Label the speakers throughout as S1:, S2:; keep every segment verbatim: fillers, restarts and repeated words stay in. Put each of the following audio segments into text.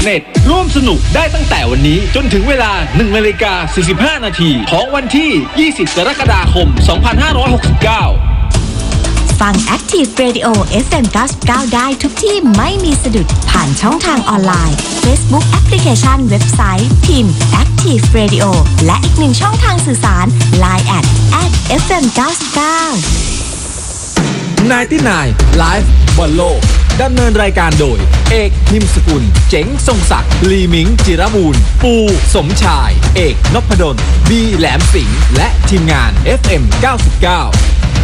S1: เน็ตร่วมสนุกได้ตั้งแต่วันนี้จนถึงเวลา หนึ่งนาฬิกาสี่สิบห้า นาทีของวันที่ ยี่สิบ กรกฎาคม สองพันห้าร้อยหกสิบเก้า
S2: ฟัง Active Radio เอฟ เอ็ม เก้าสิบเก้า ได้ทุกที่ไม่มีสะดุดผ่านช่องทางออนไลน์ Facebook แอปพลิเคชันเว็บไซต์พิมพ์ Active Radio และอีกหนึ่งช่องทางสื่อสาร ไลน์ แอท แอท เอฟ เอ็ม เก้าสิบเก้า
S1: ไนน์ตี้ไนน์ Live บอลโลกดำเนินรายการโดยเอกนิมสกุลเจ๋งทรงศักดิ์ลีมิงจิรบูรณ์ปูสมชายเอกนพดลบีแหลมสิงห์และทีมงาน เอฟ เอ็ม เก้าสิบเก้า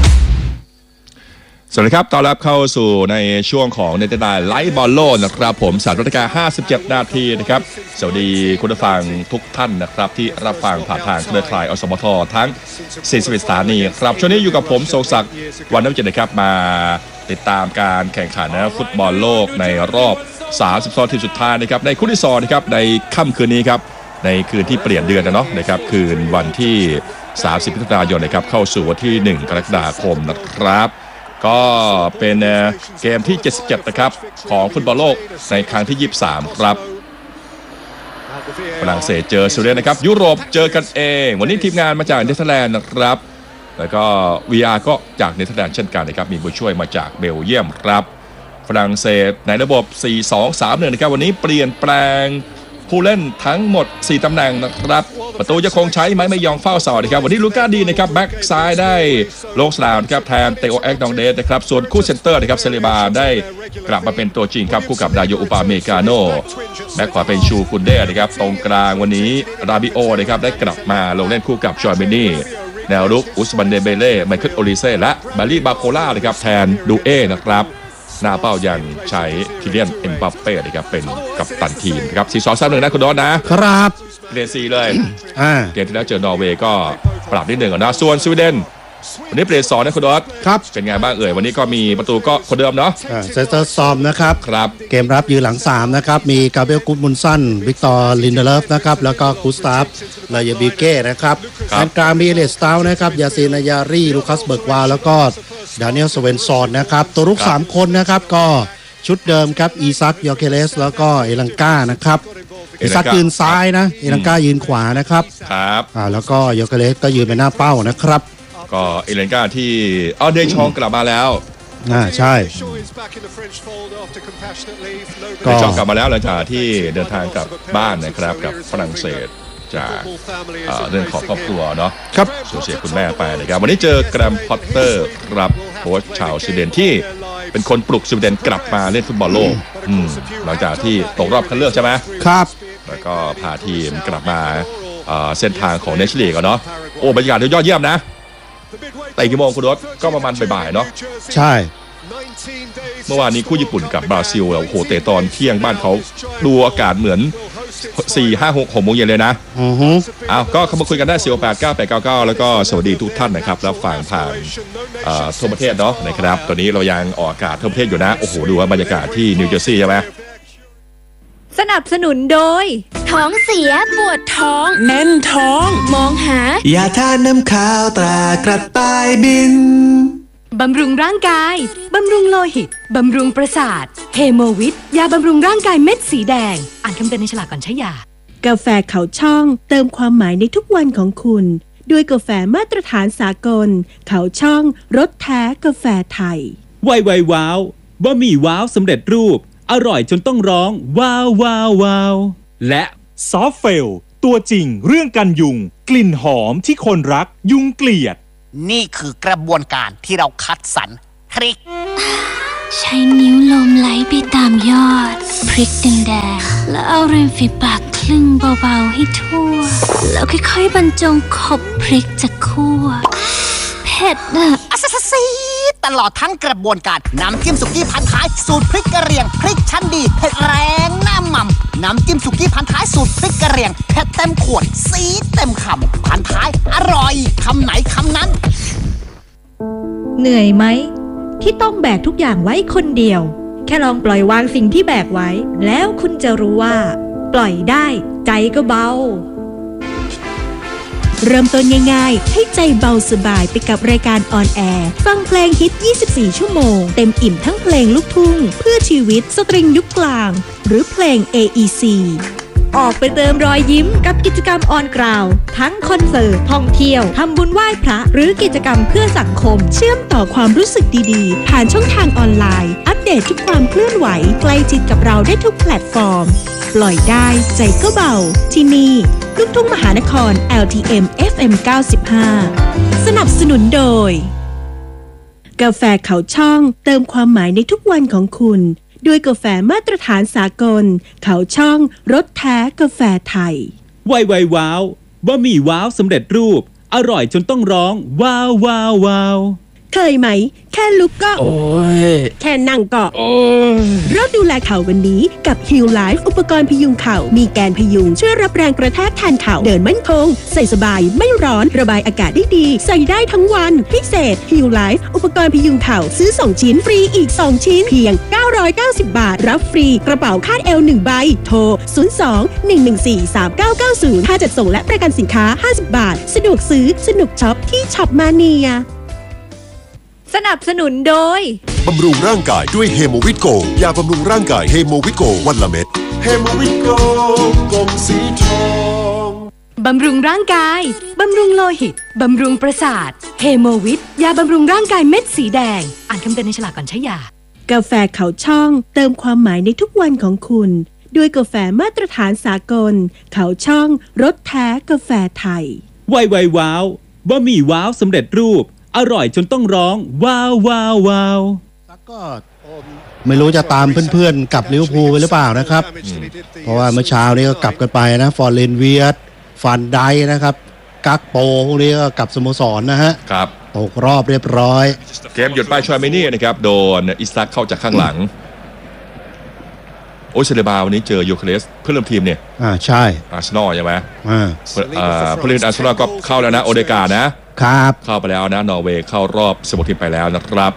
S3: สวัสดีครับต้อนรับเข้าสู่ในช่วงของเนเธอร์แลนด์ไลฟ์บอลโลกนะครับผมสามนาฬิกาห้าสิบเจ็ดนาทีนะครับสวัสดีคุณผู้ฟังทุกท่านนะครับที่รับฟังผ่านทางเครือข่ายอสมททั้งสี่สิบเอ็ดสถานีครับช่วงนี้อยู่กับผมทรงศักดิ์วันน้ำจิตนะครับมาติดตามการแข่งขันฟุตบอลโลกในรอบสามสิบสองทีมสุดท้ายนะครับในคู่ที่สองนะครับในค่ำคืนนี้ครับในคืนที่เปลี่ยนเดือนนะเนาะนะครับคืนวันที่สามสิบมิถุนายนนะครับเข้าสู่วันที่หนึ่งกรกฎาคมนะครับก็เป็นเกมที่เจ็ดสิบเจ็ดนะครับของฟุตบอลโลกในครั้งที่ยี่สิบสามครับฝรั่งเศสเจอสวีเดนนะครับยุโรปเจอกันเองวันนี้ทีมงานมาจากเนเธอร์แลนด์นะครับแล้วก็ วี อาร์ ก็จากเนเธอร์แลนด์เช่นกันนะครับมีผู้ช่วยมาจากเบลเยียมครับฝรั่งเศสในระบบ สี่ สอง สาม หนึ่ง นะครับวันนี้เปลี่ยนแปลงผู้เล่นทั้งหมดสี่ตำแหน่งนะครับประตูจะคงใช้ไม้ไม่ยองเฝ้าเสานะครับวันนี้ลูก้าดีนะครับแบ็กซ้ายได้ลงสนามนะครับแทนเตโอแอ็กดองเดสนะครับส่วนคู่เซนเตอร์นะครับเซเลบาได้กลับมาเป็นตัวจริงครับคู่กับดาโยอุปาเมกาโนแบ็กขวาเป็นชูคุนเด้นะครับตรงกลางวันนี้ราบิโอนะครับได้กลับมาลงเล่นคู่กับจอยเบนนี่แนวรุกอุสมันเดเบเล่ไมเคิลโอลิเซ่และบาลีบาโคล่านะครับแทนดูเอนะครับหน้าเป้ายังใช้คิเลียนเอ็มบัปเป้นะครับเป็นกัปตันทีมครับ สี่ สอง สาม หนึ่ง นะคุณโดนนะครับเกรซีเลยเกมที่แล้วเจอนอร์เวย์ก็ปรับนิดหนึ่งก่อนนะส่วนสวีเดนวันนี้เปลี่ยนสองนะคุณโดนครับเป็นไงบ้างเอ่ยวันนี้ก็มีประตูก็คนเดิมเนาะ
S4: เซนเตอร์ซอมนะครับ
S3: ครับ
S4: เกมรับยืนหลังสามนะครับมีกาเบรียลกุดมุนสันวิกตอร์ลินเดเลฟนะครับแล้วก็กุสตาฟลายบิเก้นะครับด้านกลางมีเลสตาวนะครับยาซีนายารีลูคัสเบิร์กวาแล้วก็ดานิเอลสเวนซอนนะครับตัวรุกสามคนนะครับก็ชุดเดิมครับอีซักยอเคเลสแล้วก็เอลังกานะครับอีซักยืนซ้ายนะเอลังกายืนขวานะครับ
S3: ครับ
S4: อ่าแล้วก็ยอเคเลสก็ยืนเป็นหน้าเป้านะครับ
S3: ก็เอเลนกาที่เอาเดชองกลับมาแล้ว
S4: อ่าใช่
S3: เดชองกลับมาแล้วหลังจากที่เดินทางกลับบ้านนะครับกับฝรั่งเศสจากเรื่องของครอบครัวเนาะ
S4: ครับ
S3: สูญเสียคุณแม่ไปนะครับวันนี้เจอแกรมพอตเตอร์ครับโค้ชชาวสวีเดนที่เป็นคนปลุกสวีเดนกลับมาเล่นฟุตบอลโลกหลังจากที่ตกรอบคัดเลือกใช่ไหม
S4: ครับ
S3: แล้วก็พาทีมกลับมาเส้นทางของเนชั่นลีกเนาะโอ้บรรยากาศยอดเยี่ยมนะแต่กี่โมงคุณรถก็ประมาณบ่ายๆเนาะ
S4: ใช่
S3: เมื่อวานนี้คู่ญี่ปุ่นกับบราซิลโอ้โหเตะตอนเที่ยงบ้านเขาดูอากาศเหมือนสี่ ห้า หก หกโมงเย็นเลยนะ
S4: อือฮึ
S3: อ้าวก็เข้ามาคุยกันได้สี่ แปด เก้า แปด เก้า เก้าแล้วก็สวัสดีทุกท่านนะครับรับฟังผ่านทั่วประเทศเนาะนะครับตอนนี้เรายังออกอากาศทั่วประเทศอยู่นะโอ้โหดูว่าบรรยากาศที่นิวเจอร์ซีย์ใช่ไหม
S5: สนับสนุนโดย
S2: ท้องเสียปวดท้อง
S5: แน่นท้อง
S2: มองห
S6: ายาทาน้ำข้าวตรากระต่ายบิน
S5: บำรุงร่างกายบำรุงโลหิตบำรุงประสาทเฮโมวิทยาบำรุงร่างกายเม็ดสีแดงอ่านคำเตือนในฉลากก่อนใช้ยากาแฟเขาช่องเติมความหมายในทุกวันของคุณด้วยกาแฟมาตรฐานสากลเขาช่องรสแท้กาแฟไทย
S7: ไวไวว้าวบะหมี่ว้าวสำเร็จรูปอร่อยจนต้องร้องว้าวว้าวว้าวและซอฟเฟลตัวจริงเรื่องกันยุงกลิ่นหอมที่คนรักยุงเกลียด
S8: นี่คือกระบวนการที่เราคัดสรรพริก
S2: ใช้นิ้วลมไหลไปตามยอดพริกแดงๆแล้วเอาริมฝีปากคลึงเบาๆให้ทั่วแล้วค่อยๆบรรจงขบพริกจากคั่วเผ็ดนะ
S8: อัสสซีตลอดทั้งกระบวนการน้ำจิ้มสุกี้พันท้ายสูตรพริกกระเหรี่ยงพริกชั้นดีเผ็ดแรงหน้าหม่ำน้ำจิ้มสุกี้พันท้ายสูตรพริกกระเหรี่ยงเผ็ดเต็มขวดซีดเต็มคำพันท้ายอร่อยคำไหนคำนั้น
S5: เหนื่อยไหมที่ต้องแบกทุกอย่างไว้คนเดียวแค่ลองปล่อยวางสิ่งที่แบกไว้แล้วคุณจะรู้ว่าปล่อยได้ใจก็เบาเริ่มต้นง่ายๆให้ใจเบาสบายไปกับรายการออนแอร์ฟังเพลงฮิตยี่สิบสี่ชั่วโมงเต็มอิ่มทั้งเพลงลูกทุ่งเพื่อชีวิตสตริงยุคกลางหรือเพลง เอ อี ซี ออกไปเติมรอยยิ้มกับกิจกรรมออนกราวทั้งคอนเสิร์ตท่องเที่ยวทำบุญไหว้พระหรือกิจกรรมเพื่อสังคมเชื่อมต่อความรู้สึกดีๆผ่านช่องทางออนไลน์อัปเดตทุกความเคลื่อนไหวใกล้ชิดกับเราได้ทุกแพลตฟอร์มปล่อยได้ใจก็เบาที่นี่ลูกทุ่งมหานคร แอล ที เอ็ม เอฟ เอ็ม เก้าสิบห้า สนับสนุนโดยกาแฟเขาช่องเติมความหมายในทุกวันของคุณด้วยกาแฟมาตรฐานสากลเขาช่องรสแท้กาแฟไทย
S7: ไวไวว้าวบะหมี่ว้าวสำเร็จรูปอร่อยจนต้องร้องว้าวว้าวว้าว
S5: เคยไหมแค่ลุกก็โอ้ยแค่นั่งก็โอ้ยเราดูแลเข่าวันนี้กับ Heal Life อุปกรณ์พยุงเข่ามีแกนพยุงช่วยรับแรงกระแทกแทนเข่าเดินมั่นคงใส่สบายไม่ร้อนระบายอากาศได้ดีใส่ได้ทั้งวันพิเศษ Heal Life อุปกรณ์พยุงเข่าซื้อสองชิ้นฟรีอีกสองชิ้นเพียงเก้าร้อยเก้าสิบบาทรับฟรีกระเป๋าคาดเอวหนึ่งใบโทรศูนย์ สอง หนึ่ง หนึ่ง สี่ สาม เก้า เก้า ศูนย์ค่าจัดส่งและประกันสินค้าห้าสิบบาทสะดวกซื้อสนุกช็อปที่ช็อปมาเนียสนับสนุนโดย
S9: บำรุงร่างกายด้วยเฮโมวิตโกยาบำรุงร่างกายเฮโมวิตโกวันละเม็ดเฮโมวิตโกกลมสีทอง
S5: บำรุงร่างกายบำรุงโลหิตบำรุงประสาทเฮโมวิตยาบำรุงร่างกายเม็ดสีแดงอ่านคำเตือนในฉลากก่อนใช้ยากาแฟเขาช่องเติมความหมายในทุกวันของคุณด้วยกาแฟมาตรฐานสากลเขาช่องรสแท้กาแฟไทย
S7: ไวไวว้าวบะหมี่ว้าวสำเร็จรูปอร่อยจนต้องร้องว้าวว้าวว้าว
S4: ก็ไม่รู้จะตามเพื่อนๆกลับลิเวอร์พูลไปหรือเปล่านะครับเพราะว่าเมื่อเช้านี้ก็กลับกันไปนะฟอร์เรนเวียร์ฟันไดนะครับกักโปพวกนี้ก็กลับสโมสรนะฮะ
S3: ครับ
S4: ตกรอบเรียบร้อย
S3: เกมหยุดไปชอยเมนี่นะครับโดนอิสตักเข้าจากข้างหลังโอเซเลบาวันนี้เจอยูเครสเพื่อนร่วมทีมเนี่ย
S4: อ่าใช่
S3: อาร์เซนอลใช่ไหม
S4: อ่า
S3: เพื่อนอาร์เซนอลก็เข้าแล้วนะโอเดกานะครับเข้าไปแล้วนะนอร์เวย์เข้ารอบสิบหกทีมไปแล้วนะครับ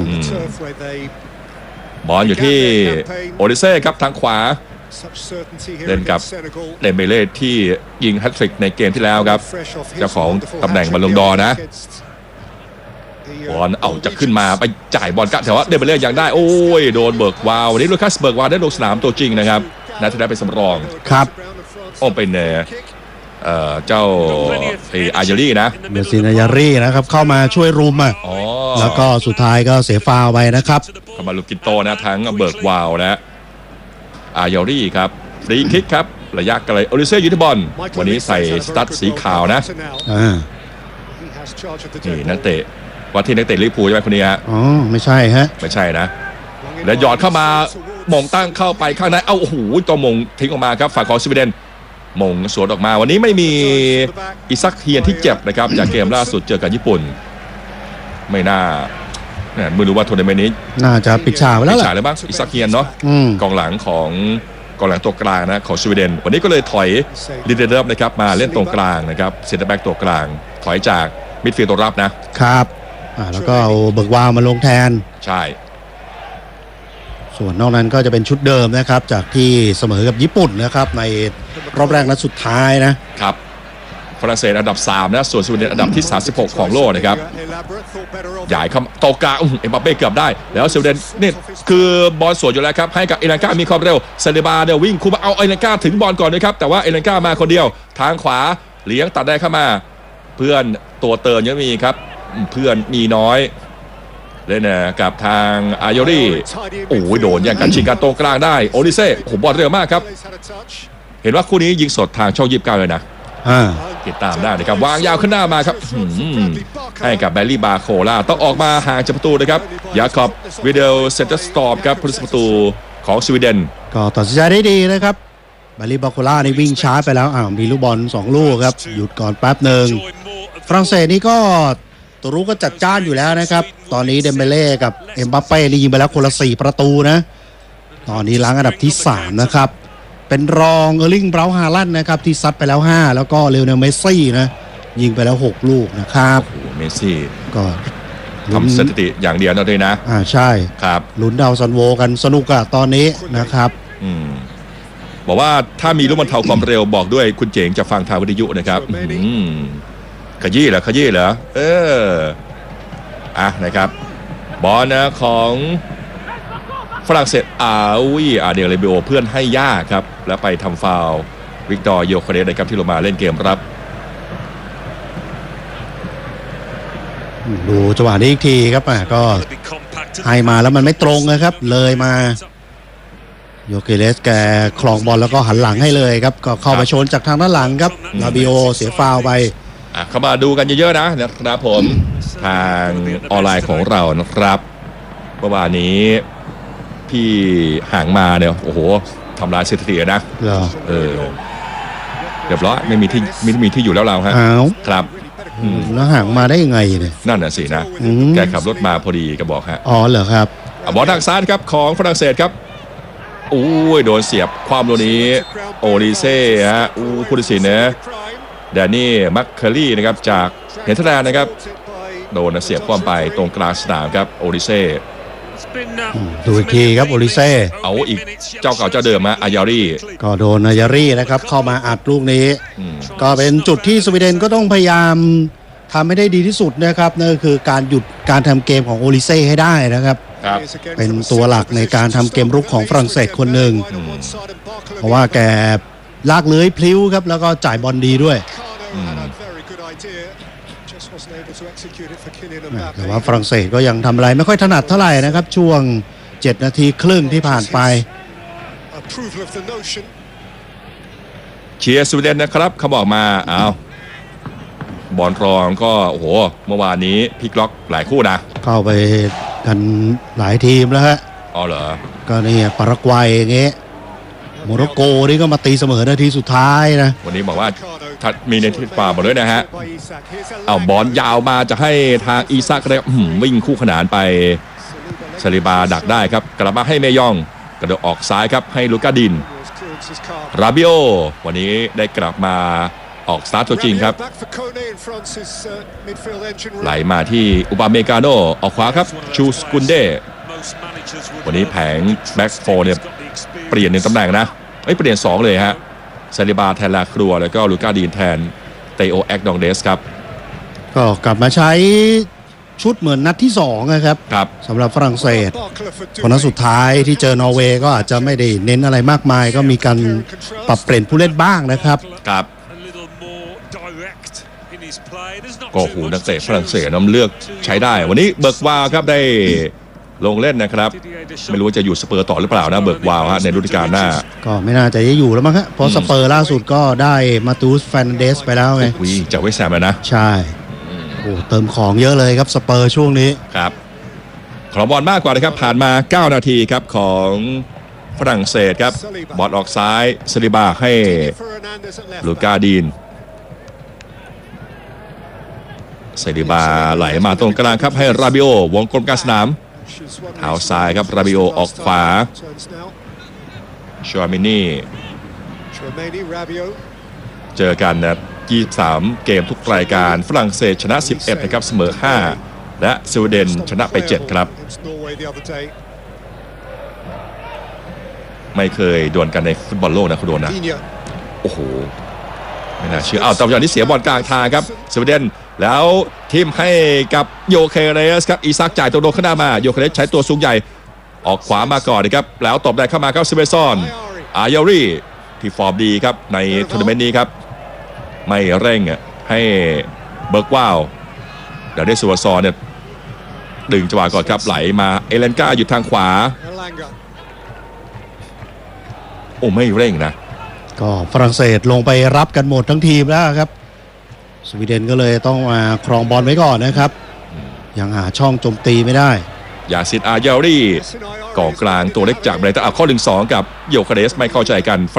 S3: บอลอยู่ที่โอดิเซ่ครับทางขวาเล่นกับเดมเบเล่ที่ยิงแฮตทริกในเกมที่แล้วครับเจ้าของตำแหน่งบอลลูนดอร์นะบอลเอาจะขึ้นมาไปจ่ายบอลกะแต่ว่าเดมเบเล่ยังได้โอ้ยโดนเบิร์กวาววันนี้ลูคัสเบิร์กวาวได้ลงสนามตัวจริงนะครับนัดที่แล้วเป็นสำรอง
S4: ครับ
S3: โอ้เป็นเนี่ยเจ้าอาเยรี่นะ
S4: เบซินายารี่นะครับเข้ามาช่วยรุมอ่ะแล้วก็สุดท้ายก็เสียฟาวไปนะครับ
S3: เข้ามาลูกินโตนะทั้งเบิร์กวาวนะอาเยรี่ครับฟรีคิกครับระยะไกลโอลิเซ่ยูทิบอลวันนี้ใส่สตั๊ดสีขาวนะ
S4: อ่า
S3: นี่นักเตะว่าที่นักเตะลิเวอร์พูลใช่ไหมคนนี้ฮะ
S4: อ๋อไม่ใช่ฮะ
S3: ไม่ใช่นะแล้วหยอดเข้ามามงตั้งเข้าไปข้างในเอ้าโอ้โหตัวมงทิ้งออกมาครับฝ่ายของสวีเดนมงสวนออกมาวันนี้ไม่มีอิซักเฮียนที่เจ็บนะครับจากเกมล่าสุดเจอกับญี่ปุ่นไม่น่าเนี่ยไม่รู้ว่าทัวร์นาเมนต์นี้
S4: น่าจะปิดฉากไปแล้ว
S3: ปิดฉากเลยบ้างอิซักเฮียนเนาะกองหลังของกองหลังตัวกลางนะของสวีเดนวันนี้ก็เลยถอยลิเดเดอร์นะครับมาเล่นตรงกลางนะครับเซนเตอร์แบ็กตัวกลางถอยจากมิดฟิลด์ตัวรับ
S4: นะครับอ่าแล้วก็เอาเบิร์กวาวมาลงแทน
S3: ใช่
S4: ส่วนนอกนั้นก็จะเป็นชุดเดิมนะครับจากที่เสมอกับญี่ปุ่นนะครับในรอบแรกและสุดท้าย
S3: นะครับฝรั่งเศสอันดับสามนะส่วนสวีเดนอันดับที่สามสิบหกของโลกนะครับใหญ่ครับโตกาเอ็มบัปเป้เกือบได้แล้วสวีเดนนี่คือบอลสวนอยู่แล้วครับให้กับเอเลนกามีความเร็วเซเลบาเดี๋ยววิ่งคุมเอาเอเลนกาถึงบอลก่อนนะครับแต่ว่าเอเลนกามาคนเดียวทางขวาเลี้ยงตัดได้เข้ามาเพื่อนตัวเติร์นยังมีครับเพื่อนมีน้อยเล่นนะกับทางอาโยรี่โอ้ยโดนแย่งกันชิงกันตรงกลางได้โอลิเซ่โอ้โหบอลเร็วมากครับเห็นว่าคู่นี้ยิงสดทางช่องยิบเก้าเลยนะติดตามได้นะครับวางยาวขึ้นหน้ามาครับให้กับแบลลี่บาโคล่าต้องออกมาห่างจากประตูนะครับยาคอบวิเดลเซนเตอร์สตอร์มครับผู้รักษาประตูของสวีเดน
S4: ก็ตัดสินใจได้ดีนะครับแบลลี่บาโคล่านี่วิ่งช้าไปแล้วอ้าวมีลูกบอลสองลูกครับหยุดก่อนแป๊บหนึ่งฝรั่งเศสนี่ก็ตัวรู้ก็จัดจ้านอยู่แล้วนะครับตอนนี้เดมเบเล่กับเอ็มบัปเป้ยิงไปแล้วคนละสี่ประตูนะตอนนี้ล้างอันดับที่สามนะครับเป็นรองเออร์ลิง เบราท์ฮาลันด์นะครับที่ซัดไปแล้วห้าแล้วก็เลโอเนล เมสซี่นะยิงไปแล้วหกลูกนะครับ
S3: โอ้เมสซี่
S4: ก็
S3: ทำสถิติอย่างเดียวนะด้วยนะ
S4: อ่าใช่
S3: ครับ
S4: ลุ้นดาวซันโวกันสนุกอะตอนนี้นะครับ
S3: อืมบอกว่าถ้ามีลูกบอลเท่าความเร็วบอกด้วยคุณเจ๋งจะฟังทางวิทยุนะครับอืมขยี้เหรอขยี้เหรอเอออ่ะนะครับบอลนะของฝรั่งเศสอาวีอาเดลเรเบโอเพื่อนให้ย่าครับแล้วไปทำฟาวล์วิกตอร์โยเคเรสนะครับที่ลงมาเล่นเกมรับ
S4: ดูจังหวะนี้อีกทีครับอ่ะก็ให้มาแล้วมันไม่ตรงนะครับเลยมาโยเคเรสแกคลองบอลแล้วก็หันหลังให้เลยครับก็เข้ามาชนจากทางด้านหลังครับลาบิโอเสียฟาวล์ไป
S3: อ่ะเข้ามาดูกันเยอะๆนะนะครับผมทางออนไลน์ของเรานะครับเมื่อวานนี้พี่ห่างมาเนี่ยโอ้โหทำลายสถิตินะเออเรียบร้อยไม่มีที่ไม่มีที่อยู่แล้วเราฮะครับ
S4: แล้วห่างมาได้ยังไงเนี่ย
S3: นั่นน่ะสินะแกขับรถมาพอดีก็บอกฮะ
S4: อ๋อเหรอครับ
S3: บอลทางซ้ายครับของฝรั่งเศสครับอู้ยโดนเสียบความโดนนี้โอลิเซ่ฮะอู้ผู้ตัดสินนะแดนนี่มัคเคอรี่นะครับจากเนเธอร์แลนด์นะครับโดนเสียบความไปตรงกลางสนามครับโอลิเซ่
S4: ดูอีกทีครับโอลิเซ่
S3: เอาอีกเจ้าเก่าเจ้าเดิมมาอายารี
S4: ก็โดนอายารีนะครับเข้ามาอัดลูกนี้ก็เป็นจุดที่สวีเดนก็ต้องพยายามทำให้ได้ดีที่สุดนะครับนั่นก็คือการหยุดการทำเกมของโอลิเซ่ให้ได้นะครับเป็นตัวหลักในการทำเกมรุกของฝรั่งเศสคนหนึ่งเพราะว่าแกลากเลื้อยพลิ้วครับแล้วก็จ่ายบอลดีด้วยแต่ว่าฝรั่งเศสก็ยังทำอะไรไม่ค่อยถนัดเท่าไหร่นะครับช่วงเจ็ดนาทีครึ่งที่ผ่านไป
S3: เชียร์สวีเดนนะครับเขาบอกมาอ้าวบอลรองก็โอ้โหเมื่อวานนี้พลิกล็อกหลายคู่นะ
S4: เข้าไปกันหลายทีมแล้วฮะ
S3: อ๋อเหรอ
S4: ก็นี่ปารากวัยอย่างเงี้ยโมร็อกโกนี่ก็มาตีเสมอนาทีสุดท้ายนะ
S3: วันนี้บอกว่าทัดมีในที่ป่าบอลด้วยนะฮะเอาบอลยาวมาจะให้ทางอีซักได้วิ่งคู่ขนานไปซาลิบาดักได้ครับกลับมาให้เมยองกระโดดออกซ้ายครับให้ลูกาดินราบิโอวันนี้ได้กลับมาออกสตาร์ทตัวจริงครับไหลมาที่อุปาเมกาโนออกขวาครับชูสกุนเดวันนี้แผงแบ็กโฟเนี่ยเปลี่ยนหนึ่งตำแหน่งนะไม่เปลี่ยนสองเลยฮะซาลิบาแทนลาครัวแล้วก็ลูกาดีนแทนเตโอแอกดองเดสครับ
S4: ก็กลับมาใช้ชุดเหมือนนัดที่สองนะครับ
S3: ครับ
S4: สำหรับฝรั่งเศสคนนัดสุดท้ายที่เจอนอร์เวย์ก็อาจจะไม่ได้เน้นอะไรมากมายก็มีการปรับเปลี่ยนผู้เล่นบ้างนะครับ
S3: ครับก็หูนักเตะฝรั่งเศสน้ำเลือกใช้ได้วันนี้เบิร์กวาวครับได้ลงเล่นนะครับไม่รู้ว่าจะอยู่สเปอร์ต่อหรือเปล่านะเบิร์กวาวฮะในฤดูกาลหน้า
S4: ก็ไม่น่าจะได้อยู่แล้วมั้งฮะเพราะสเปอร์ล่าสุดก็ได้มาตูสแฟนเดสไปแล้วไง
S3: วีจากเวสต์แฮมนะ
S4: ใช่โอ้เติมของเยอะเลยครับสเปอร์ช่วงนี้
S3: ครับขอบอลมากกว่านะครับผ่านมาเก้านาทีครับของฝรั่งเศสครับบอลออกซ้ายซาลิบาให้ลูกาดีนซาลิบาไหลมาตรงกลางครับให้ราบิโอวงกลมกลางสนามเท้าซ้ายครับราบิโอออกขวาชัวมินี่เจอกันนะยี่สิบสามเกมทุกรายการฝรั่งเศสชนะสิบเอ็ดนะครับเสมอห้าและสวีเดนชนะไปเจ็ดครับไม่เคยดวลกันในฟุตบอลโลกนะคุณโดนนะโอ้โหไม่น่าเชื่อเอาตอนนี้เสียบอลกลางทางครับสวีเดนแล้วทีมให้กับโยเคเรสครับอีซักจ่ายตัวโดนข้างหน้ามาโยเคเรสใช้ตัวสูงใหญ่ออกขวามาก่อนนะครับแล้วตบได้เข้ามาครับซิเบซอนอายารีที่ฟอร์มดีครับในทัวร์นาเมนต์นี้ครับไม่เร่งให้เบิร์กวาวเดี๋ยวได้สุวซอนเนี่ยดึงจังหวะก่อนครับไหลมาเอเลนกาอยู่ทางขวาโอ้ไม่เร่งนะ
S4: ก็ฝรั่งเศสลงไปรับกันหมดทั้งทีมแล้วครับสวีเดนก็เลยต้องมาครองบอลไว้ก่อนนะครับยังหาช่องโจมตีไม่ได้
S3: ยาซิดอายารีกองกลางตัวเล็กจากเบรตันเอาข้อหนึ่งสองกับโยเคเรสไม่เข้าใจกัน